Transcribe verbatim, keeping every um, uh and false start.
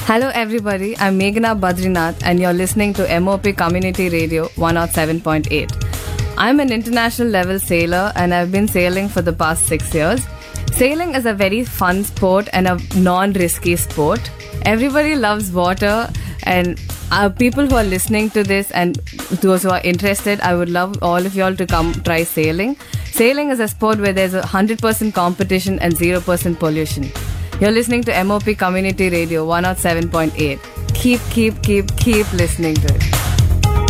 Hello everybody, I'm Meghna Badrinath and you're listening to M O P Community Radio one oh seven point eight. I'm an international level sailor and I've been sailing for the past six years. Sailing is a very fun sport and a non-risky sport. Everybody loves water, and uh, people who are listening to this and those who are interested, I would love all of y'all to come try sailing. Sailing is a sport where there's a one hundred percent competition and zero percent pollution. You're listening to M O P Community Radio one oh seven point eight. Keep, keep, keep, keep listening to it.